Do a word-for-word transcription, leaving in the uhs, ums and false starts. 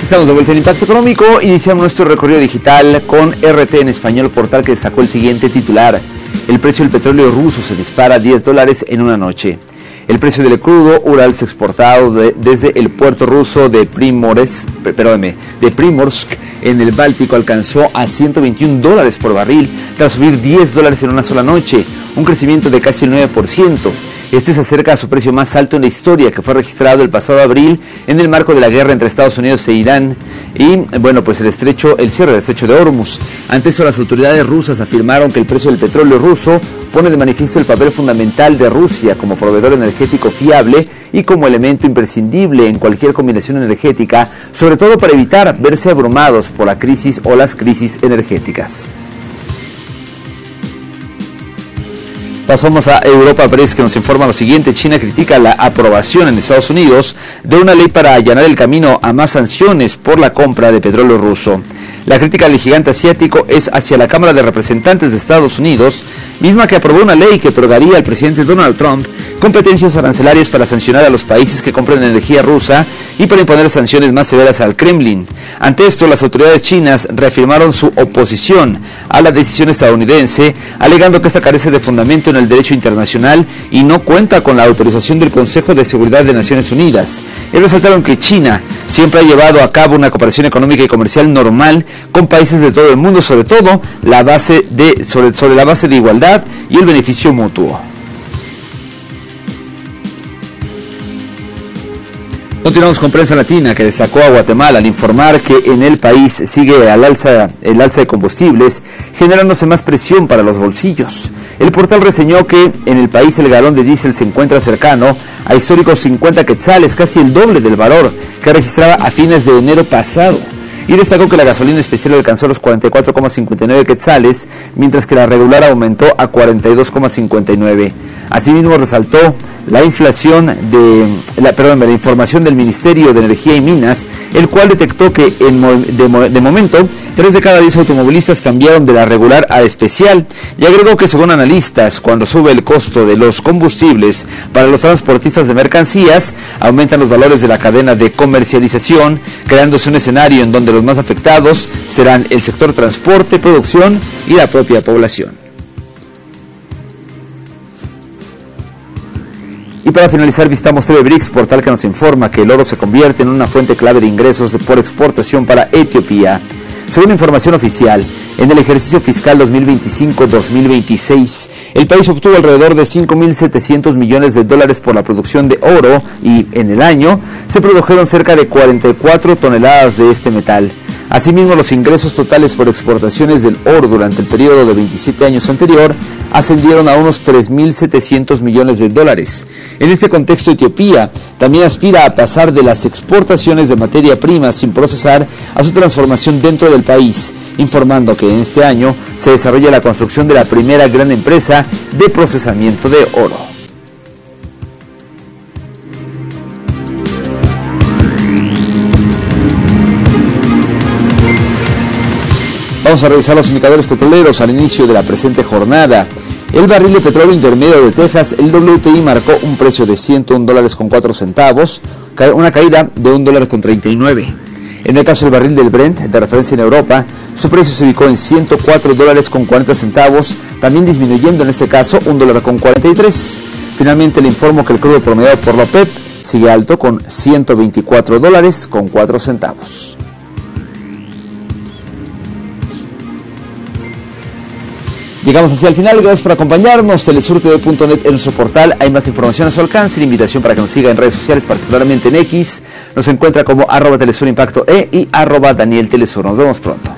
Estamos de vuelta en Impacto Económico. Iniciamos nuestro recorrido digital con R T en español, portal que destacó el siguiente titular: el precio del petróleo ruso se dispara a diez dólares en una noche. El precio del crudo Urals exportado de, desde el puerto ruso de Primorsk, perdóneme, de Primorsk en el Báltico alcanzó a ciento veintiún dólares por barril tras subir diez dólares en una sola noche, un crecimiento de casi el nueve por ciento. Este se acerca a su precio más alto en la historia, que fue registrado el pasado abril en el marco de la guerra entre Estados Unidos e Irán y, bueno, pues el estrecho, el cierre del estrecho de Hormuz. Ante eso, las autoridades rusas afirmaron que el precio del petróleo ruso pone de manifiesto el papel fundamental de Rusia como proveedor energético fiable y como elemento imprescindible en cualquier combinación energética, sobre todo para evitar verse abrumados por la crisis o las crisis energéticas. Pasamos a Europa Press, que nos informa lo siguiente: China critica la aprobación en Estados Unidos de una ley para allanar el camino a más sanciones por la compra de petróleo ruso. La crítica del gigante asiático es hacia la Cámara de Representantes de Estados Unidos, misma que aprobó una ley que otorgaría al presidente Donald Trump competencias arancelarias para sancionar a los países que compran energía rusa y para imponer sanciones más severas al Kremlin. Ante esto, las autoridades chinas reafirmaron su oposición a la decisión estadounidense, alegando que esta carece de fundamento en el derecho internacional y no cuenta con la autorización del Consejo de Seguridad de Naciones Unidas. Y resaltaron que China siempre ha llevado a cabo una cooperación económica y comercial normal con países de todo el mundo, sobre todo la base de, sobre, sobre la base de igualdad y el beneficio mutuo. Continuamos con Prensa Latina, que destacó a Guatemala al informar que en el país sigue al alza, el alza de combustibles, generándose más presión para los bolsillos. El portal reseñó que en el país el galón de diésel se encuentra cercano a históricos cincuenta quetzales, casi el doble del valor que registraba a fines de enero pasado. Y destacó que la gasolina especial alcanzó los cuarenta y cuatro coma cincuenta y nueve quetzales, mientras que la regular aumentó a cuarenta y dos coma cincuenta y nueve. Asimismo, resaltó la inflación de la, perdón, la información del Ministerio de Energía y Minas, el cual detectó que en, de, de momento tres de cada diez automovilistas cambiaron de la regular a especial, y agregó que según analistas, cuando sube el costo de los combustibles para los transportistas de mercancías, aumentan los valores de la cadena de comercialización, creándose un escenario en donde los más afectados serán el sector transporte, producción y la propia población. Y para finalizar, visitamos T V Bricks, portal que nos informa que el oro se convierte en una fuente clave de ingresos por exportación para Etiopía. Según información oficial, en el ejercicio fiscal dos mil veinticinco dos mil veintiséis, el país obtuvo alrededor de cinco mil setecientos millones de dólares por la producción de oro y, en el año, se produjeron cerca de cuarenta y cuatro toneladas de este metal. Asimismo, los ingresos totales por exportaciones del oro durante el periodo de veintisiete años anterior ascendieron a unos tres mil setecientos millones de dólares. En este contexto, Etiopía también aspira a pasar de las exportaciones de materia prima sin procesar a su transformación dentro del país, informando que en este año se desarrolla la construcción de la primera gran empresa de procesamiento de oro. Vamos a revisar los indicadores petroleros al inicio de la presente jornada. El barril de petróleo intermedio de Texas, el W T I, marcó un precio de ciento un dólares con cuatro centavos, una caída de un dólar con treinta y nueve. En el caso del barril del Brent, de referencia en Europa, su precio se ubicó en ciento cuatro dólares con cuarenta centavos, también disminuyendo en este caso un dólar con cuarenta y tres. Finalmente le informo que el crudo promediado por la OPEP sigue alto con ciento veinticuatro dólares con cuatro centavos. Llegamos hacia el final, gracias por acompañarnos. Telesurtv punto net en nuestro portal, hay más información a su alcance. La invitación para que nos siga en redes sociales, particularmente en X. Nos encuentra como arroba Telesur Impacto E y arroba Daniel Telesur. Nos vemos pronto.